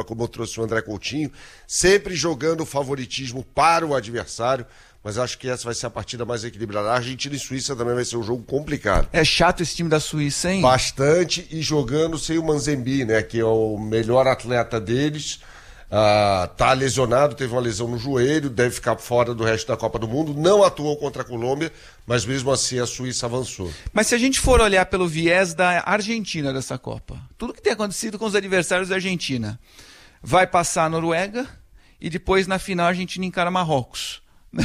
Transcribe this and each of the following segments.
como eu trouxe o André Coutinho, sempre jogando o favoritismo para o adversário, mas acho que essa vai ser a partida mais equilibrada. A Argentina e Suíça também vai ser um jogo complicado. É chato esse time da Suíça, hein? Bastante, e jogando sem o Manzembi, né, que é o melhor atleta deles. Tá lesionado, teve uma lesão no joelho, deve ficar fora do resto da Copa do Mundo, não atuou contra a Colômbia, mas mesmo assim a Suíça avançou. Mas se a gente for olhar pelo viés da Argentina dessa Copa, tudo que tem acontecido com os adversários da Argentina, vai passar a Noruega e depois na final a Argentina encara Marrocos.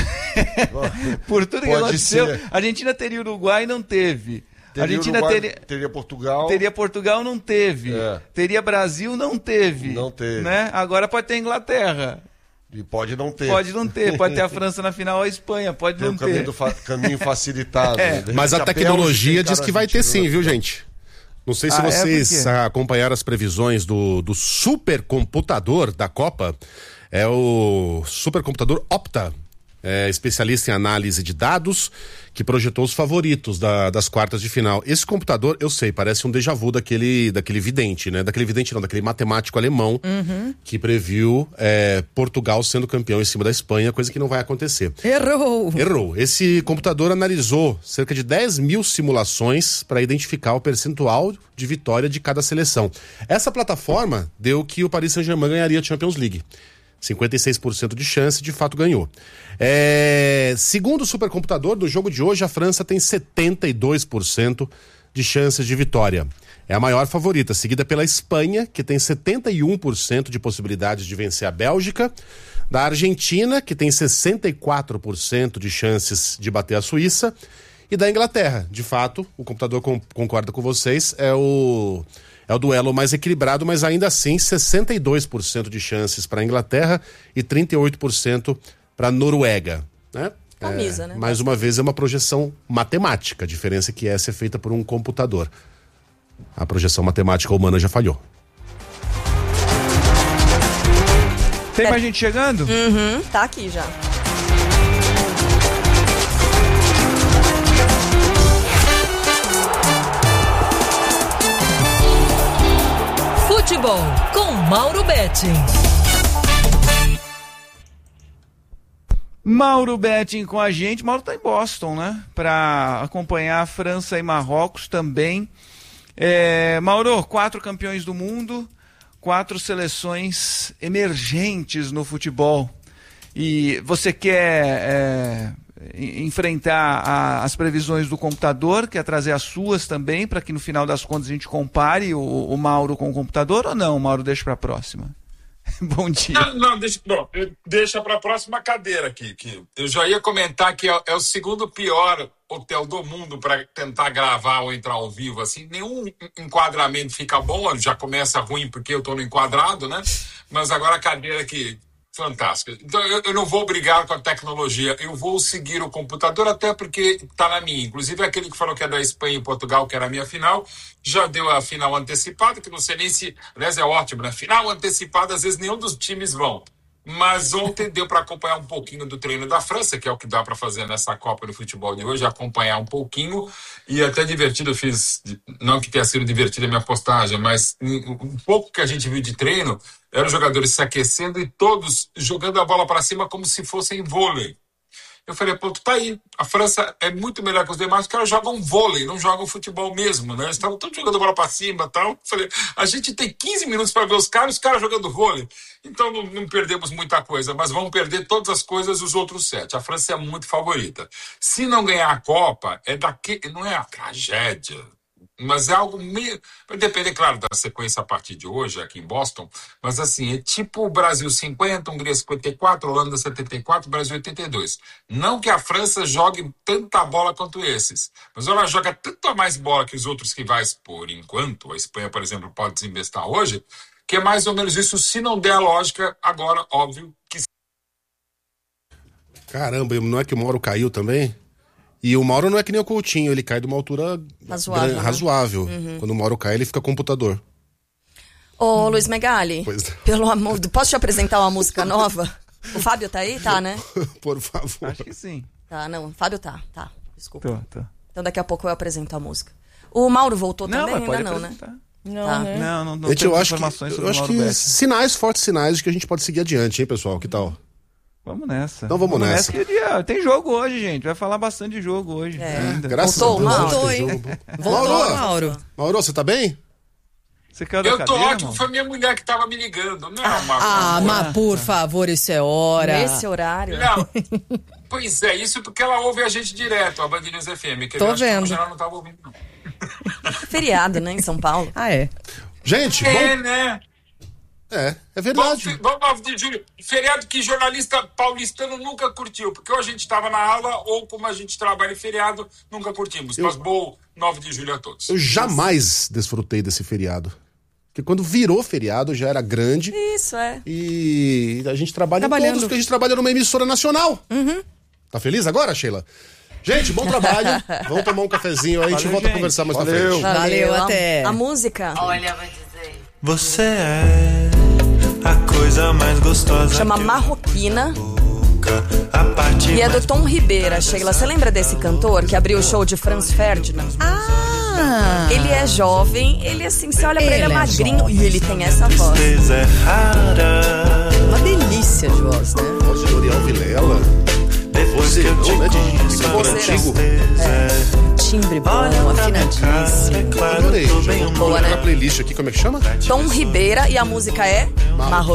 Por tudo que aconteceu, a Argentina teria Uruguai e não teve. A Argentina teria Portugal. Teria Portugal, não teve. Teria Brasil, não teve. Não teve. Né? Agora pode ter Inglaterra. E pode não ter. Pode não ter. Pode ter a França na final ou a Espanha. Pode não ter. Caminho facilitado. Mas a tecnologia diz que vai ter sim, viu, gente? Não sei se vocês acompanharam as previsões do supercomputador da Copa. É o supercomputador Opta. Especialista em análise de dados, que projetou os favoritos das quartas de final. Esse computador, eu sei, parece um déjà vu daquele vidente, né? Daquele matemático alemão, que previu Portugal sendo campeão em cima da Espanha, coisa que não vai acontecer. Errou. Esse computador analisou cerca de 10 mil simulações para identificar o percentual de vitória de cada seleção. Essa plataforma deu que o Paris Saint-Germain ganharia a Champions League. 56% de chance, de fato ganhou. Segundo o supercomputador, do jogo de hoje, a França tem 72% de chances de vitória. É a maior favorita, seguida pela Espanha, que tem 71% de possibilidades de vencer a Bélgica, da Argentina, que tem 64% de chances de bater a Suíça, e da Inglaterra. De fato, o computador concorda com vocês, é o duelo mais equilibrado, mas ainda assim 62% de chances para a Inglaterra e 38% para a Noruega. Né? Camisa, né? Mais uma vez é uma projeção matemática, a diferença é que essa é feita por um computador. A projeção matemática humana já falhou. Tem mais gente chegando? Tá aqui já. Futebol com Mauro Betting. Mauro Betting com a gente. Mauro tá em Boston, né? Para acompanhar a França e Marrocos também. Mauro, 4 campeões do mundo, 4 seleções emergentes no futebol. E você quer enfrentar as previsões do computador, quer trazer as suas também, para que no final das contas a gente compare o Mauro com o computador, ou não, Mauro, deixa para a próxima? Bom dia. Não, deixa para a próxima cadeira aqui. Que eu já ia comentar que é o segundo pior hotel do mundo para tentar gravar ou entrar ao vivo. Assim, nenhum enquadramento fica bom, já começa ruim porque eu estou no enquadrado, né? Mas agora a cadeira aqui, fantástica. Então eu não vou brigar com a tecnologia, eu vou seguir o computador, até porque está na minha. Inclusive aquele que falou que é da Espanha e Portugal, que era a minha final, já deu a final antecipada, que não sei nem se... Aliás, é ótimo, né? Final antecipada, às vezes nenhum dos times vão. Mas ontem deu para acompanhar um pouquinho do treino da França, que é o que dá para fazer nessa Copa do Futebol de hoje, acompanhar um pouquinho, e até divertido eu fiz, não que tenha sido divertida a minha postagem, mas um pouco que a gente viu de treino, eram os jogadores se aquecendo e todos jogando a bola para cima como se fossem vôlei. Eu falei, pô, tá aí, a França é muito melhor que os demais, os caras jogam vôlei, não jogam futebol mesmo, né? Eles estavam todos jogando bola pra cima e tal. Eu falei, a gente tem 15 minutos para ver os caras jogando vôlei. Então não perdemos muita coisa, mas vamos perder todas as coisas os outros 7. A França é muito favorita. Se não ganhar a Copa, não é a tragédia, mas é algo meio... Vai depender, claro, da sequência a partir de hoje, aqui em Boston, mas assim, é tipo o Brasil 50, Hungria 54, Holanda 74, Brasil 82. Não que a França jogue tanta bola quanto esses, mas ela joga tanto a mais bola que os outros rivais, por enquanto. A Espanha, por exemplo, pode desinvestar hoje, que é mais ou menos isso, se não der a lógica, agora, óbvio que... Caramba, não é que o Mauro caiu também? E o Mauro não é que nem o Coutinho, ele cai de uma altura razoável. Quando o Mauro cai, ele fica computador. Ô, Luiz Megali, Pois... pelo amor... Posso te apresentar uma música nova? O Fábio tá aí? Tá, né? Por favor. Acho que sim. Tá, não, o Fábio tá. Desculpa. Tô. Então daqui a pouco eu apresento a música. O Mauro voltou também? Mas pode Ainda não, apresentar. né? Tá. Não Gente, temos eu informações sobre eu o acho Mauro que Betti. fortes sinais de que a gente pode seguir adiante, hein, pessoal? Que tal? Vamos nessa. Então vamos nessa. que tem jogo hoje, gente. Vai falar bastante de jogo hoje. Ainda. Graças Voltou, a Deus. Mauro? tem hein? jogo bom. Voltou, Mauro. Mauro, você tá bem? Você caiu da Eu tô cadeira, ótimo, irmão? foi minha mulher que tava me ligando. Não, Mas por favor, isso é hora. Nesse horário. Não. Pois é, isso porque ela ouve a gente direto, a Band News FM. Que Tô eu acho que vendo. hoje ela não tava ouvindo, não. Feriado, né, em São Paulo. Ah, é? Gente, Né? é verdade. Bom 9 de julho. Feriado que jornalista paulistano nunca curtiu, porque ou a gente estava na aula, ou como a gente trabalha em feriado, nunca curtimos. Mas bom 9 de julho a todos. Eu jamais desfrutei desse feriado. Porque quando virou feriado, já era grande. Isso, é. E a gente trabalha Trabalhando. em todos, porque a gente trabalha numa emissora nacional. Tá feliz agora, Sheila? Gente, bom trabalho. Vamos tomar um cafezinho aí, a gente volta a conversar mais pra frente. Valeu, até. A música Olha, vou dizer. Você é a coisa mais gostosa. chama Marroquina e é do Tom Ribeira, Sheila. Você lembra desse cantor que abriu o show de Franz Ferdinand? Ele é jovem, ele assim, você olha pra ele é magrinho e ele tem essa voz. É rara. Uma delícia de voz, né? Voz de L'Oreal Vilela. Depois que eu te Vozeirão, né? conheço, De cantor antigo. Timbre bom, afinadíssimo. é claro, Adorei. tô bem Já vou boa, colocar né? na playlist aqui, como é que chama? Tom Ribeira e a música é Marroquina.